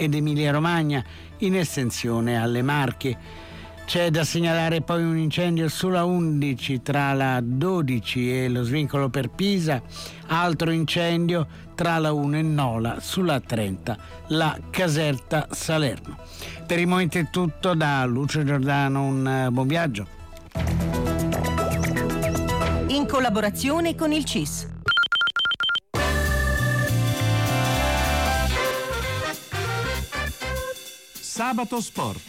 ed Emilia-Romagna, in estensione alle Marche. C'è da segnalare poi un incendio sulla 11 tra la 12 e lo svincolo per Pisa, altro incendio tra la 1 e Nola sulla 30, la Caserta Salerno. Per il momento è tutto, da Lucio Giordano un buon viaggio. In collaborazione con il CIS. Sabato Sport.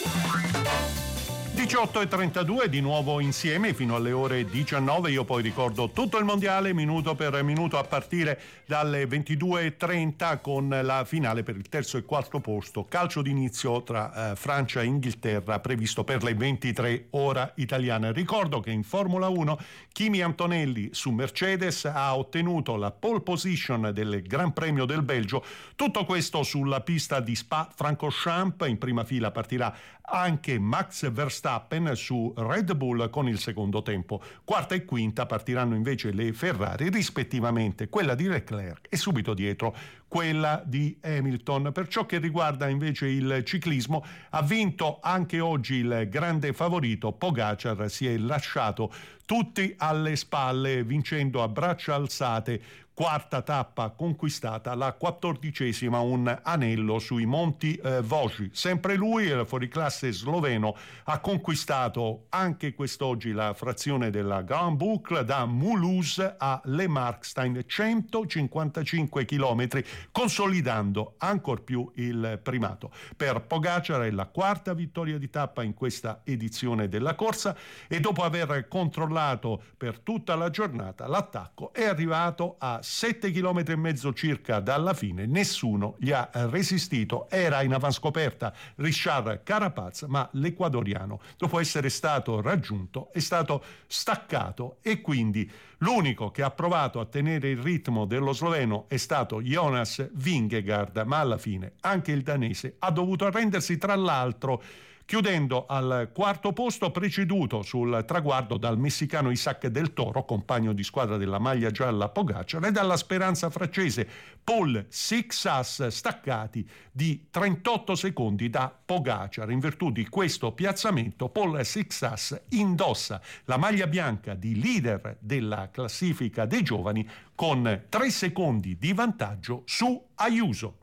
18:32 di nuovo insieme fino alle ore 19. Io poi ricordo tutto il mondiale minuto per minuto a partire dalle 22:30 con la finale per il terzo e quarto posto, calcio d'inizio tra Francia e Inghilterra previsto per le 23 ora italiane. Ricordo che in Formula 1 Kimi Antonelli su Mercedes ha ottenuto la pole position del Gran Premio del Belgio, tutto questo sulla pista di Spa-Francorchamps. In prima fila partirà anche Max Verstappen su Red Bull con il secondo tempo. Quarta e quinta partiranno invece le Ferrari, rispettivamente quella di Leclerc e subito dietro quella di Hamilton. Per ciò che riguarda invece il ciclismo, ha vinto anche oggi il grande favorito Pogačar, si è lasciato tutti alle spalle vincendo a braccia alzate. Quarta tappa conquistata, la 14ª, un anello sui Monti Vosgi. Sempre lui, il fuoriclasse sloveno, ha conquistato anche quest'oggi la frazione della Grand Boucle da Mulhouse a Le Markstein, 155 chilometri, consolidando ancor più il primato. Per Pogačar è la quarta vittoria di tappa in questa edizione della corsa e dopo aver controllato per tutta la giornata l'attacco è arrivato a 7 km e mezzo circa dalla fine. Nessuno gli ha resistito. Era in avanscoperta Richard Carapaz, ma l'ecuadoriano, dopo essere stato raggiunto, è stato staccato e quindi l'unico che ha provato a tenere il ritmo dello sloveno è stato Jonas Vingegaard, ma alla fine anche il danese ha dovuto arrendersi, tra l'altro chiudendo al quarto posto, preceduto sul traguardo dal messicano Isaac Del Toro, compagno di squadra della maglia gialla Pogačar, e dalla speranza francese Paul Sixas, staccati di 38 secondi da Pogačar. In virtù di questo piazzamento Paul Sixas indossa la maglia bianca di leader della classifica dei giovani con 3 secondi di vantaggio su Ayuso.